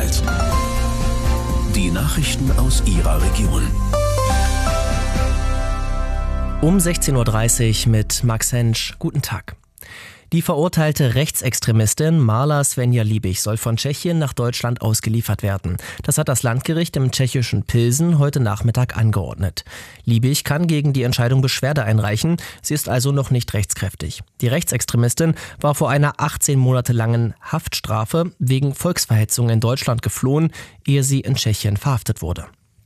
Sachsen-Anhalt. Die Nachrichten aus Ihrer Region. Um 16.30 Uhr mit Max Hensch. Guten Tag. Die verurteilte Rechtsextremistin Marla Svenja Liebig soll von Tschechien nach Deutschland ausgeliefert werden. Das hat das Landgericht im tschechischen Pilsen heute Nachmittag angeordnet. Liebig kann gegen die Entscheidung Beschwerde einreichen. Sie ist also noch nicht rechtskräftig. Die Rechtsextremistin war vor einer 18 Monate langen Haftstrafe wegen Volksverhetzung in Deutschland geflohen, ehe sie in Tschechien verhaftet wurde.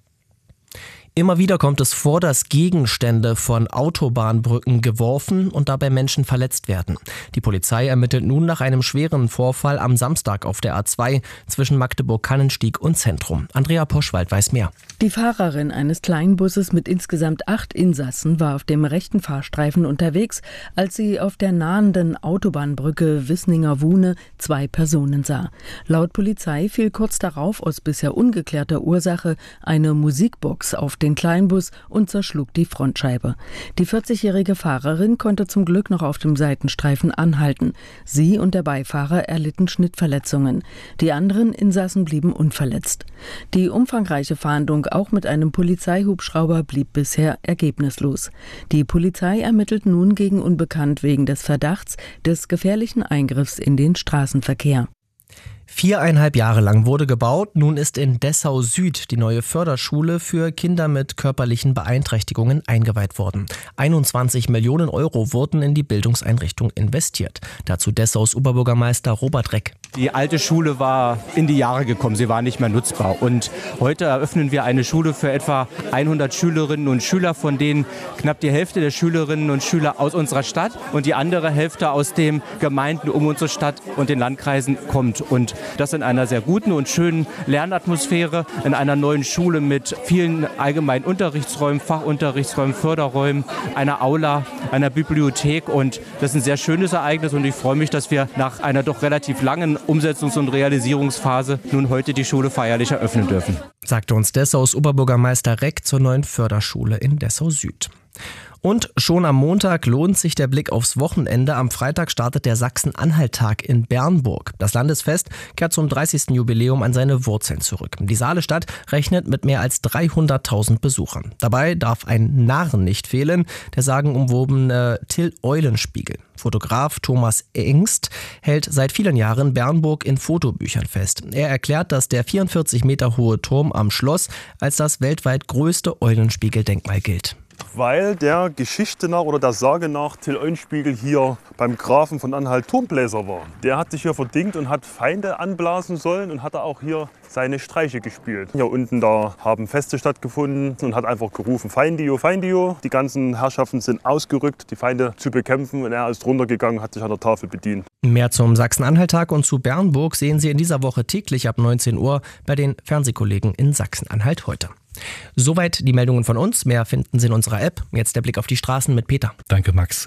Immer wieder kommt es vor, dass Gegenstände von Autobahnbrücken geworfen und dabei Menschen verletzt werden. Die Polizei ermittelt nun nach einem schweren Vorfall am Samstag auf der A2 zwischen Magdeburg-Kannenstieg und Zentrum. Andrea Poschwald weiß mehr. Die Fahrerin eines Kleinbusses mit insgesamt 8 Insassen war auf dem rechten Fahrstreifen unterwegs, als sie auf der nahenden Autobahnbrücke Wisninger-Wuhne 2 Personen sah. Laut Polizei fiel kurz darauf aus bisher ungeklärter Ursache eine Musikbox auf den Kleinbus und zerschlug die Frontscheibe. Die 40-jährige Fahrerin konnte zum Glück noch auf dem Seitenstreifen anhalten. Sie und der Beifahrer erlitten Schnittverletzungen. Die anderen Insassen blieben unverletzt. Die umfangreiche Fahndung auch mit einem Polizeihubschrauber blieb bisher ergebnislos. Die Polizei ermittelt nun gegen Unbekannt wegen des Verdachts des gefährlichen Eingriffs in den Straßenverkehr. 4,5 Jahre lang wurde gebaut. Nun ist in Dessau Süd die neue Förderschule für Kinder mit körperlichen Beeinträchtigungen eingeweiht worden. 21 Millionen Euro wurden in die Bildungseinrichtung investiert. Dazu Dessaus Oberbürgermeister Robert Reck. Die alte Schule war in die Jahre gekommen, sie war nicht mehr nutzbar. Und heute eröffnen wir eine Schule für etwa 100 Schülerinnen und Schüler, von denen knapp die Hälfte der Schülerinnen und Schüler aus unserer Stadt und die andere Hälfte aus den Gemeinden um unsere Stadt und den Landkreisen kommt. Und das in einer sehr guten und schönen Lernatmosphäre, in einer neuen Schule mit vielen allgemeinen Unterrichtsräumen, Fachunterrichtsräumen, Förderräumen, einer Aula, einer Bibliothek. Und das ist ein sehr schönes Ereignis und ich freue mich, dass wir nach einer doch relativ langen Umsetzungs- und Realisierungsphase nun heute die Schule feierlich eröffnen dürfen. Sagte uns Dessaus Oberbürgermeister Reck zur neuen Förderschule in Dessau Süd. Und schon am Montag lohnt sich der Blick aufs Wochenende. Am Freitag startet der Sachsen-Anhalt-Tag in Bernburg. Das Landesfest kehrt zum 30. Jubiläum an seine Wurzeln zurück. Die Saalestadt rechnet mit mehr als 300.000 Besuchern. Dabei darf ein Narren nicht fehlen, der sagenumwobene Till Eulenspiegel. Fotograf Thomas Engst hält seit vielen Jahren Bernburg in Fotobüchern fest. Er erklärt, dass der 44 Meter hohe Turm am Schloss als das weltweit größte Eulenspiegeldenkmal gilt. Weil der Geschichte nach oder der Sage nach Till Eulenspiegel hier beim Grafen von Anhalt Turmbläser war. Der hat sich hier verdingt und hat Feinde anblasen sollen und hat auch hier seine Streiche gespielt. Hier unten da haben Feste stattgefunden und hat einfach gerufen Feindio, Feindio. Die ganzen Herrschaften sind ausgerückt, die Feinde zu bekämpfen und er ist runtergegangen, hat sich an der Tafel bedient. Mehr zum Sachsen-Anhalt-Tag und zu Bernburg sehen Sie in dieser Woche täglich ab 19 Uhr bei den Fernsehkollegen in Sachsen-Anhalt heute. Soweit die Meldungen von uns. Mehr finden Sie in unserer App. Jetzt der Blick auf die Straßen mit Peter. Danke, Max.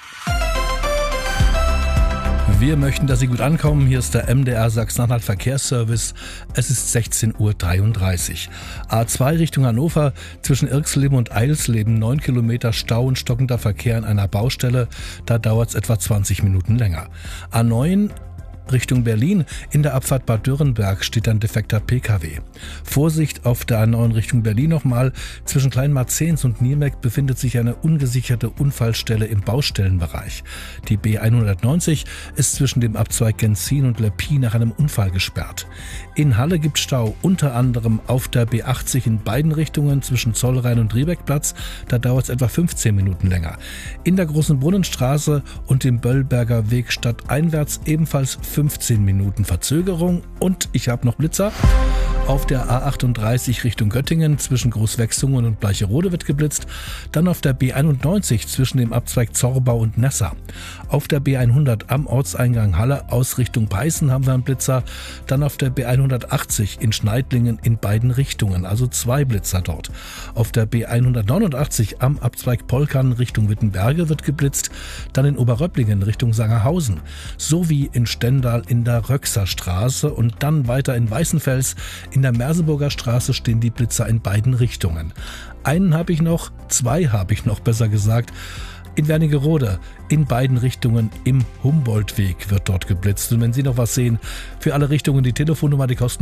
Wir möchten, dass Sie gut ankommen. Hier ist der MDR Sachsen-Anhalt Verkehrsservice. Es ist 16.33 Uhr. A2 Richtung Hannover zwischen Irxleben und Eilsleben 9 Kilometer Stau und stockender Verkehr an einer Baustelle. Da dauert es etwa 20 Minuten länger. A9 Richtung Berlin, in der Abfahrt Bad Dürrenberg steht ein defekter Pkw. Vorsicht auf der A9 Richtung Berlin nochmal. Zwischen Kleinmarzens und Niemek befindet sich eine ungesicherte Unfallstelle im Baustellenbereich. Die B190 ist zwischen dem Abzweig Genzin und Leppi nach einem Unfall gesperrt. In Halle gibt Stau, unter anderem auf der B80 in beiden Richtungen zwischen Zollrhein und Riebeckplatz. Da dauert es etwa 15 Minuten länger. In der Großen Brunnenstraße und dem Böllberger Weg stadteinwärts ebenfalls 15 Minuten Verzögerung und ich habe noch Blitzer. Auf der A38 Richtung Göttingen zwischen Großwechsungen und Bleicherode wird geblitzt. Dann auf der B91 zwischen dem Abzweig Zorbau und Nessa. Auf der B100 am Ortseingang Halle aus Richtung Peißen haben wir einen Blitzer. Dann auf der B180 in Schneidlingen in beiden Richtungen, also 2 Blitzer dort. Auf der B189 am Abzweig Polkern Richtung Wittenberge wird geblitzt. Dann in Oberröpplingen Richtung Sangerhausen. Sowie in Stendal in der Röxerstraße und dann weiter in Weißenfels. In der Merseburger Straße stehen die Blitzer in beiden Richtungen. Zwei habe ich noch, besser gesagt. In Wernigerode, in beiden Richtungen im Humboldtweg wird dort geblitzt. Und wenn Sie noch was sehen, für alle Richtungen die Telefonnummer, die kosten